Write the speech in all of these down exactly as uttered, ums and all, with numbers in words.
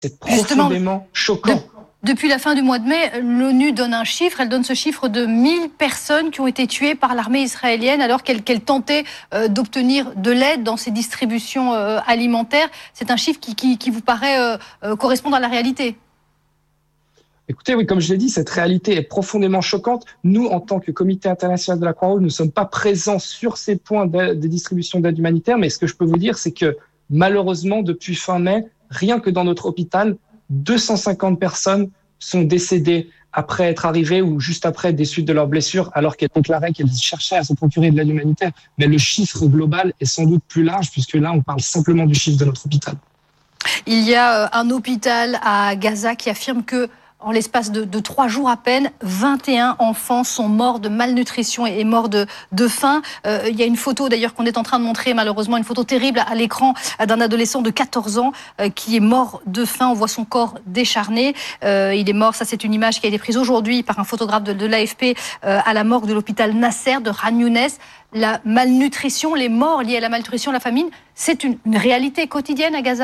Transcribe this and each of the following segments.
C'est profondément choquant. De... Depuis la fin du mois de mai, l'ONU donne un chiffre, elle donne ce chiffre de mille personnes qui ont été tuées par l'armée israélienne alors qu'elle, qu'elle tentait euh, d'obtenir de l'aide dans ses distributions euh, alimentaires. C'est un chiffre qui, qui, qui vous paraît euh, euh, correspondre à la réalité ? Écoutez, oui, comme je l'ai dit, cette réalité est profondément choquante. Nous, en tant que Comité international de la Croix-Rouge, nous ne sommes pas présents sur ces points de, de distribution d'aide humanitaire, mais ce que je peux vous dire, c'est que malheureusement, depuis fin mai, rien que dans notre hôpital, deux cent cinquante personnes sont décédées après être arrivées ou juste après des suites de leurs blessures, alors qu'elles déclaraient qu'elles cherchaient à se procurer de l'aide humanitaire. Mais le chiffre global est sans doute plus large, puisque là, on parle simplement du chiffre de notre hôpital. Il y a un hôpital à Gaza qui affirme que en l'espace de, de trois jours à peine, vingt et un enfants sont morts de malnutrition et morts de, de faim. Euh, il y a une photo d'ailleurs qu'on est en train de montrer, malheureusement, une photo terrible à l'écran d'un adolescent de quatorze ans euh, qui est mort de faim. On voit son corps décharné. Euh, il est mort, ça c'est une image qui a été prise aujourd'hui par un photographe de, de l'A F P euh, à la morgue de l'hôpital Nasser de Khan Younes. La malnutrition, les morts liés à la malnutrition, la famine, c'est une, une réalité quotidienne à Gaza ?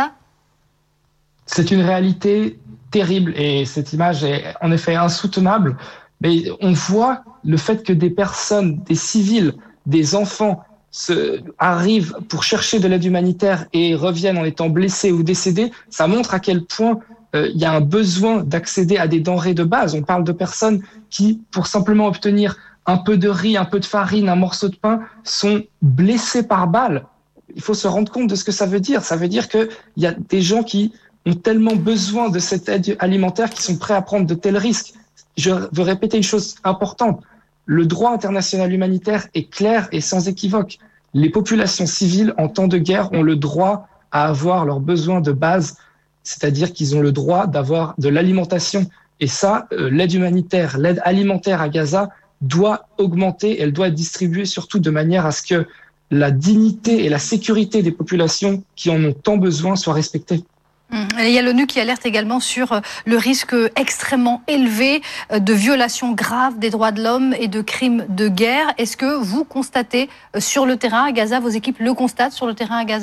C'est une réalité terrible et cette image est en effet insoutenable. Mais on voit le fait que des personnes, des civils, des enfants se, arrivent pour chercher de l'aide humanitaire et reviennent en étant blessés ou décédés. Ça montre à quel point euh, il y a un besoin d'accéder à des denrées de base. On parle de personnes qui, pour simplement obtenir un peu de riz, un peu de farine, un morceau de pain, sont blessées par balle. Il faut se rendre compte de ce que ça veut dire. Ça veut dire qu'il y a des gens qui ont tellement besoin de cette aide alimentaire qu'ils sont prêts à prendre de tels risques. Je veux répéter une chose importante. Le droit international humanitaire est clair et sans équivoque. Les populations civiles en temps de guerre ont le droit à avoir leurs besoins de base, c'est-à-dire qu'ils ont le droit d'avoir de l'alimentation. Et ça, euh, l'aide humanitaire, l'aide alimentaire à Gaza doit augmenter, elle doit être distribuée surtout de manière à ce que la dignité et la sécurité des populations qui en ont tant besoin soient respectées. Il y a l'ONU qui alerte également sur le risque extrêmement élevé de violations graves des droits de l'homme et de crimes de guerre. Est-ce que vous constatez sur le terrain à Gaza, vos équipes le constatent sur le terrain à Gaza ?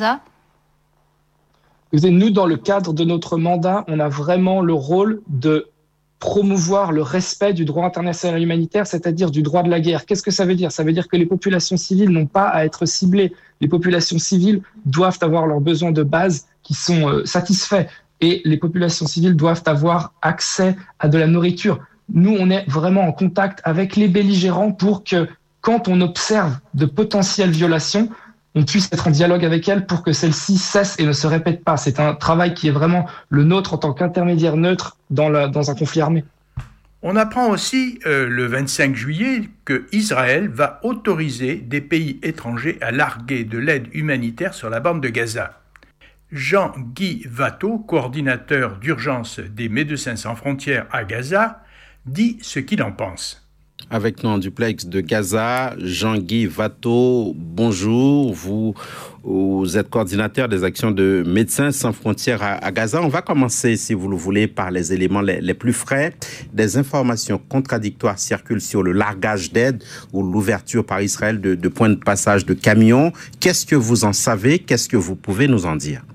Nous, dans le cadre de notre mandat, on a vraiment le rôle de promouvoir le respect du droit international humanitaire, c'est-à-dire du droit de la guerre. Qu'est-ce que ça veut dire ? Ça veut dire que les populations civiles n'ont pas à être ciblées. Les populations civiles doivent avoir leurs besoins de base qui sont euh, satisfaits et les populations civiles doivent avoir accès à de la nourriture. Nous, on est vraiment en contact avec les belligérants pour que, quand on observe de potentielles violations, on puisse être en dialogue avec elles pour que celles-ci cessent et ne se répètent pas. C'est un travail qui est vraiment le nôtre en tant qu'intermédiaire neutre dans, la, dans un conflit armé. On apprend aussi euh, le vingt-cinq juillet que Israël va autoriser des pays étrangers à larguer de l'aide humanitaire sur la bande de Gaza. Jean-Guy Watteau, coordinateur d'urgence des Médecins sans frontières à Gaza, dit ce qu'il en pense. Avec nous en duplex de Gaza, Jean-Guy Watteau, bonjour. Vous, vous êtes coordinateur des actions de Médecins sans frontières à, à Gaza. On va commencer, si vous le voulez, par les éléments les, les plus frais. Des informations contradictoires circulent sur le largage d'aide ou l'ouverture par Israël de, de points de passage de camions. Qu'est-ce que vous en savez? Qu'est-ce que vous pouvez nous en dire?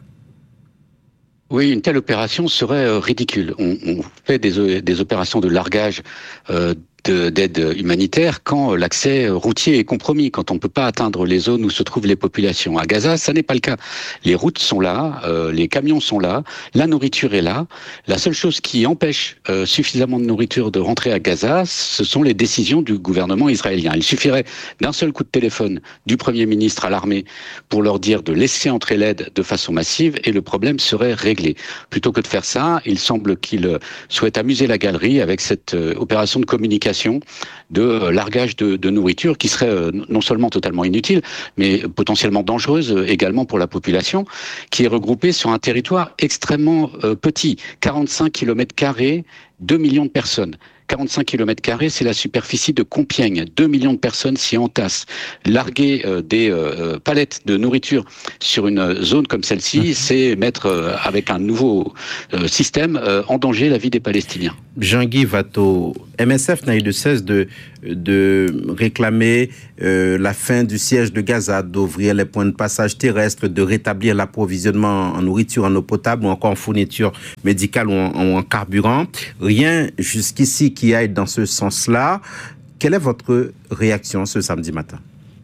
Oui, une telle opération serait euh, ridicule. On, on fait des, des opérations de largage euh, de, d'aide humanitaire quand l'accès routier est compromis, quand on ne peut pas atteindre les zones où se trouvent les populations. À Gaza, ça n'est pas le cas. Les routes sont là, euh, les camions sont là, la nourriture est là. La seule chose qui empêche euh, suffisamment de nourriture de rentrer à Gaza, ce sont les décisions du gouvernement israélien. Il suffirait d'un seul coup de téléphone du Premier ministre à l'armée pour leur dire de laisser entrer l'aide de façon massive et le problème serait réglé. Plutôt que de faire ça, il semble qu'il souhaite amuser la galerie avec cette euh, opération de communication de euh, largage de, de nourriture qui serait euh, non seulement totalement inutile, mais potentiellement dangereuse euh, également pour la population, qui est regroupée sur un territoire extrêmement euh, petit, quarante-cinq kilomètres carrés, deux millions de personnes. quarante-cinq kilomètres carrés, c'est la superficie de Compiègne. deux millions de personnes s'y entassent. Larguer euh, des euh, palettes de nourriture sur une zone comme celle-ci, c'est mettre euh, avec un nouveau euh, système euh, en danger la vie des Palestiniens. Jean-Guy Watteau, M S F n'a eu de cesse de, de réclamer euh, la fin du siège de Gaza, d'ouvrir les points de passage terrestres, de rétablir l'approvisionnement en nourriture, en eau potable ou encore en fourniture médicale ou en, ou en carburant. Rien jusqu'ici qui aille dans ce sens-là. Quelle est votre réaction ce samedi matin?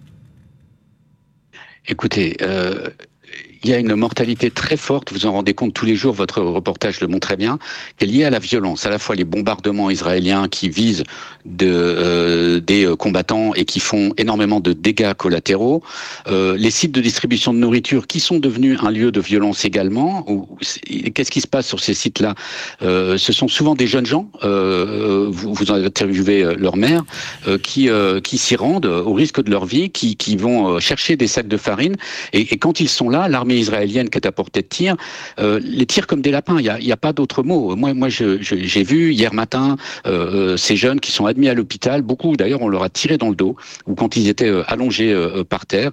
Écoutez, euh, il y a une mortalité très forte, vous en rendez compte tous les jours, votre reportage le montre très bien, qui est liée à la violence, à la fois les bombardements israéliens qui visent de, euh, des combattants et qui font énormément de dégâts collatéraux, euh, les sites de distribution de nourriture qui sont devenus un lieu de violence également. Qu'est-ce qui se passe sur ces sites-là? euh, Ce sont souvent des jeunes gens, euh, vous, vous en interviewez leur mère, euh, qui, euh, qui s'y rendent au risque de leur vie, qui, qui vont chercher des sacs de farine, et, et quand ils sont là, l'armée israélienne qui est à portée de tir, euh, les tire comme des lapins. Il y a, il y a pas d'autre mot. Moi, moi, je, je, j'ai vu hier matin euh, ces jeunes qui sont admis à l'hôpital. Beaucoup, d'ailleurs, on leur a tiré dans le dos, ou quand ils étaient euh, allongés euh, par terre.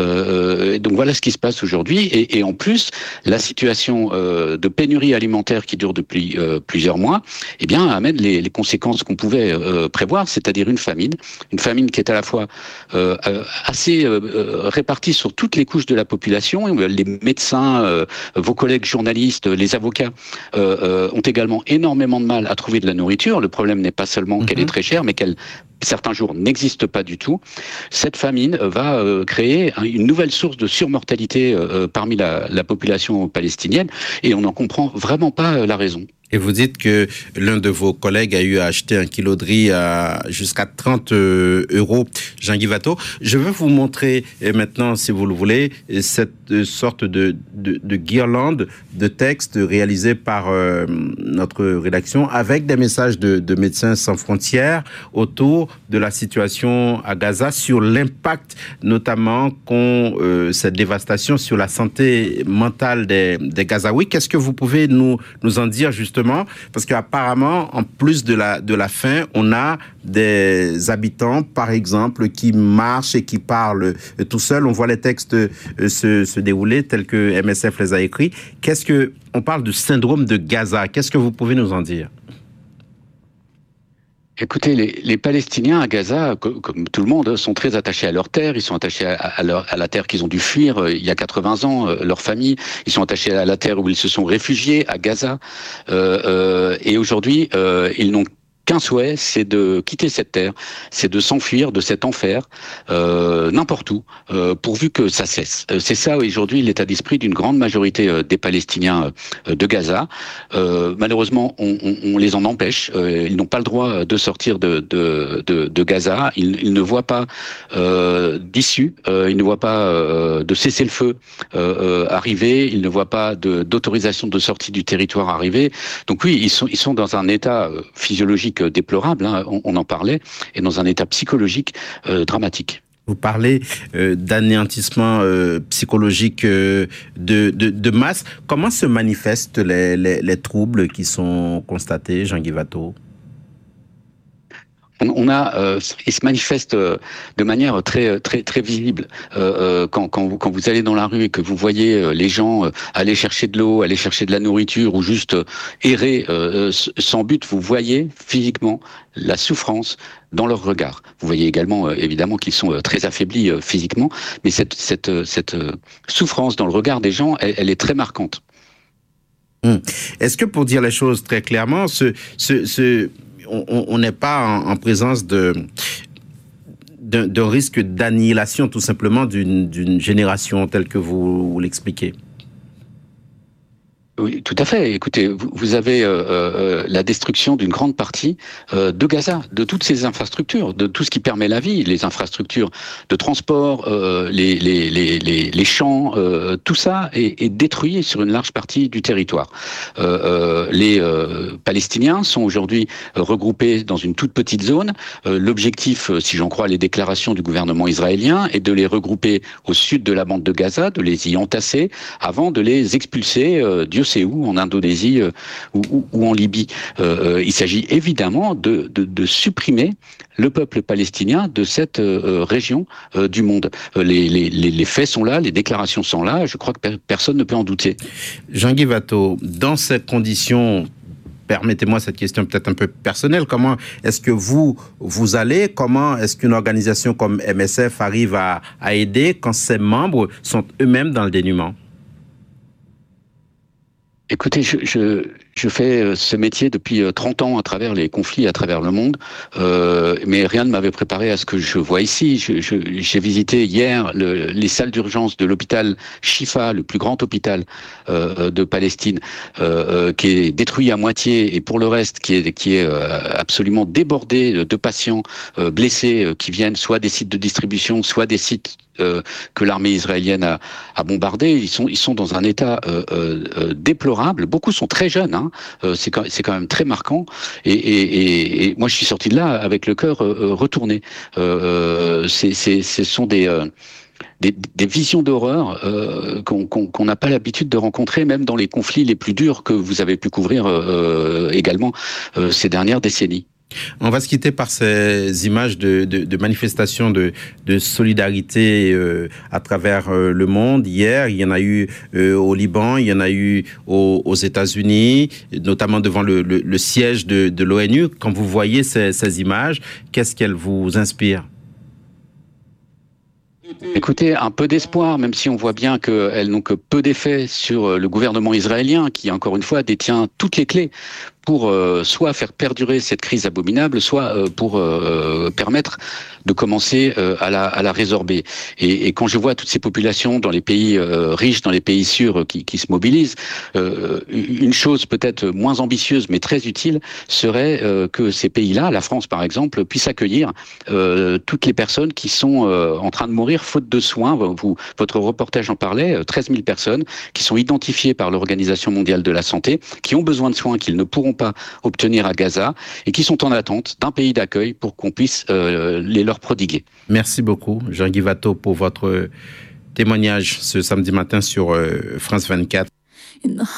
Euh, donc voilà ce qui se passe aujourd'hui. Et, et en plus, la situation euh, de pénurie alimentaire qui dure depuis euh, plusieurs mois, eh bien, amène les, les conséquences qu'on pouvait euh, prévoir, c'est-à-dire une famine, une famine qui est à la fois euh, assez euh, répartie sur toutes les couches de la population. Les médecins, euh, vos collègues journalistes, les avocats euh, euh, ont également énormément de mal à trouver de la nourriture. Le problème n'est pas seulement mm-hmm. qu'elle est très chère, mais qu'elle certains jours n'existe pas du tout. Cette famine va euh, créer une nouvelle source de surmortalité euh, parmi la, la population palestinienne, et on n'en comprend vraiment pas euh, la raison. Et vous dites que l'un de vos collègues a eu à acheter un kilo de riz à jusqu'à trente euros. Jean-Guy Watteau, je veux vous montrer maintenant, si vous le voulez, cette sorte de, de, de guirlande de textes réalisés par euh, notre rédaction avec des messages de, de Médecins sans frontières autour de la situation à Gaza, sur l'impact notamment qu'ont euh, cette dévastation sur la santé mentale des, des Gazaouis. Qu'est-ce que vous pouvez nous, nous en dire justement? Parce qu'apparemment, en plus de la, de la faim, on a des habitants, par exemple, qui marchent et qui parlent tout seuls. On voit les textes se, se dérouler tels que M S F les a écrits. Qu'est-ce que, on parle du syndrome de Gaza. Qu'est-ce que vous pouvez nous en dire? Écoutez, les, les Palestiniens à Gaza, comme, comme tout le monde, sont très attachés à leur terre. Ils sont attachés à, à, leur, à la terre qu'ils ont dû fuir euh, il y a quatre-vingts ans, euh, leur famille. Ils sont attachés à la terre où ils se sont réfugiés, à Gaza. Euh, euh, et aujourd'hui, euh, ils n'ont qu'un souhait, c'est de quitter cette terre, c'est de s'enfuir de cet enfer, euh, n'importe où, euh, pourvu que ça cesse. Euh, c'est ça aujourd'hui l'état d'esprit d'une grande majorité euh, des Palestiniens euh, de Gaza. Euh, malheureusement, on, on, on les en empêche. Euh, ils n'ont pas le droit de sortir de, de, de, de Gaza. Ils, ils ne voient pas euh, d'issue. Euh, ils ne voient pas euh, de cessez-le-feu euh, euh, arriver. Ils ne voient pas de, d'autorisation de sortie du territoire arriver. Donc oui, ils sont, ils sont dans un état euh, physiologique déplorable, hein, on, on en parlait, et dans un état psychologique euh, dramatique. Vous parlez euh, d'anéantissement euh, psychologique euh, de, de, de masse. Comment se manifestent les, les, les troubles qui sont constatés, Jean-Guy Watteau? On a, euh, il se manifeste euh, de manière très très très visible euh, euh, quand quand vous quand vous allez dans la rue et que vous voyez euh, les gens euh, aller chercher de l'eau, aller chercher de la nourriture ou juste euh, errer euh, sans but. Vous voyez physiquement la souffrance dans leur regard. Vous voyez également euh, évidemment qu'ils sont euh, très affaiblis euh, physiquement, mais cette cette euh, cette euh, souffrance dans le regard des gens, elle, elle est très marquante. Hum. Est-ce que, pour dire les choses très clairement, ce ce, ce on n'est pas en, en présence de d'un, d'un risque d'annihilation tout simplement d'une, d'une génération telle que vous, vous l'expliquez? Oui, tout à fait. Écoutez, vous, vous avez euh, euh, la destruction d'une grande partie euh, de Gaza, de toutes ces infrastructures, de tout ce qui permet la vie, les infrastructures de transport, euh, les, les, les, les, les champs, euh, tout ça est, est détruit sur une large partie du territoire. Euh, euh, les euh, Palestiniens sont aujourd'hui regroupés dans une toute petite zone. Euh, l'objectif, si j'en crois les déclarations du gouvernement israélien, est de les regrouper au sud de la bande de Gaza, de les y entasser avant de les expulser, euh, Dieu sais où, en Indonésie euh, ou, ou, ou en Libye. Euh, il s'agit évidemment de, de, de supprimer le peuple palestinien de cette euh, région euh, du monde. Euh, les, les, les faits sont là, les déclarations sont là, je crois que per- personne ne peut en douter. Jean-Guy Watteau, dans ces conditions, permettez-moi cette question peut-être un peu personnelle, comment est-ce que vous, vous allez, comment est-ce qu'une organisation comme M S F arrive à, à aider quand ses membres sont eux-mêmes dans le dénuement? Écoutez, je, je, je fais ce métier depuis trente ans à travers les conflits à travers le monde, euh, mais rien ne m'avait préparé à ce que je vois ici. Je, je, j'ai visité hier le, les salles d'urgence de l'hôpital Shifa, le plus grand hôpital euh, de Palestine, euh, qui est détruit à moitié et pour le reste qui est, qui est euh, absolument débordé de patients euh, blessés euh, qui viennent soit des sites de distribution, soit des sites Euh, que l'armée israélienne a, a bombardé. Ils sont, ils sont dans un état euh, euh, déplorable. Beaucoup sont très jeunes. Hein. Euh, c'est, quand, c'est quand même très marquant. Et, et, et, et moi, je suis sorti de là avec le cœur euh, retourné. Euh, c'est, c'est, ce sont des... Euh, Des, des visions d'horreur euh, qu'on, qu'on, qu'on n'a pas l'habitude de rencontrer, même dans les conflits les plus durs que vous avez pu couvrir euh, également euh, ces dernières décennies. On va se quitter par ces images de, de, de manifestations de, de solidarité euh, à travers euh, le monde. Hier, il y en a eu euh, au Liban, il y en a eu aux, aux États-Unis, notamment devant le, le, le siège de, de l'ONU. Quand vous voyez ces, ces images, qu'est-ce qu'elles vous inspirent ? Écoutez, un peu d'espoir, même si on voit bien qu'elles n'ont que peu d'effet sur le gouvernement israélien, qui, encore une fois, détient toutes les clés pour euh, soit faire perdurer cette crise abominable, soit euh, pour euh, permettre de commencer euh, à, la, à la résorber. Et, et quand je vois toutes ces populations dans les pays euh, riches, dans les pays sûrs qui, qui se mobilisent, euh, une chose peut-être moins ambitieuse mais très utile serait euh, que ces pays-là, la France par exemple, puissent accueillir euh, toutes les personnes qui sont euh, en train de mourir faute de soins. Vous, votre reportage en parlait, treize mille personnes qui sont identifiées par l'Organisation mondiale de la santé, qui ont besoin de soins qu'ils ne pourront pas obtenir à Gaza et qui sont en attente d'un pays d'accueil pour qu'on puisse euh, les leur prodiguer. Merci beaucoup, Jean-Guy Watteau, pour votre témoignage ce samedi matin sur euh, France vingt-quatre.